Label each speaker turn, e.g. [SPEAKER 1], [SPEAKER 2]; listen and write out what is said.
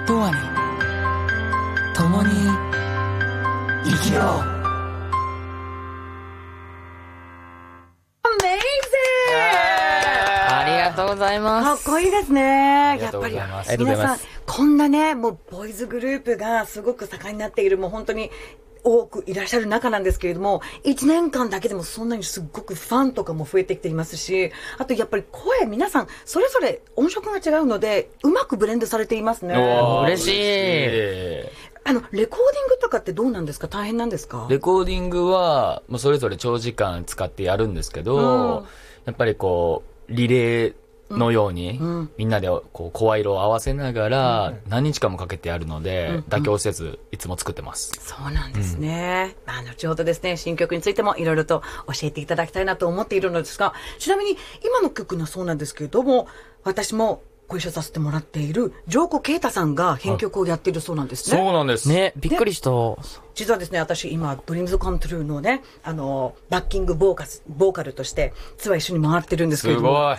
[SPEAKER 1] 永遠に共に生きよう。
[SPEAKER 2] ありがとうございます。
[SPEAKER 3] かっこいいですね。やっぱり皆さんこんなね、もうボーイズグループがすごく盛んになっている、もう本当に多くいらっしゃる中なんですけれども、1年間だけでもそんなにすっごくファンとかも増えてきていますし、あとやっぱり声、皆さんそれぞれ音色が違うのでうまくブレンドされていますね。
[SPEAKER 2] 嬉しい。
[SPEAKER 3] レコーディングとかってどうなんですか？大変なんですか？
[SPEAKER 4] レコーディングはもうそれぞれ長時間使ってやるんですけど、やっぱりこうリレーのように、みんなでこう声色を合わせながら何日間もかけてやるので、妥協せずいつも作ってます。
[SPEAKER 3] そうなんですね。後ほどですね、新曲についてもいろいろと教えていただきたいなと思っているのですが、ちなみに今の曲がそうなんですけれども、私もご一緒させてもらっている上古啓太さんが編曲をやっているそうなんですね。
[SPEAKER 4] そうなんです。
[SPEAKER 2] ね、びっくりした。
[SPEAKER 3] 実はですね、私今、Dreams Come True のね、バッキングボーカルとしてツアー一緒に回ってるんですけれども。
[SPEAKER 4] すごい。